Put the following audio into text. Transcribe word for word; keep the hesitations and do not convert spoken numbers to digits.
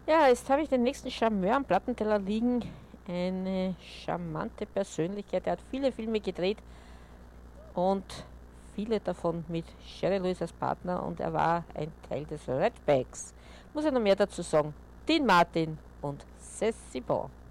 Ja, jetzt habe ich den nächsten Charmeur am Plattenteller liegen. Eine charmante Persönlichkeit. Er hat viele Filme gedreht und viele davon mit Jerry Lewis als Partner und er war ein Teil des Redbacks. Muss ich noch mehr dazu sagen? Dean Martin und Ceci Bon.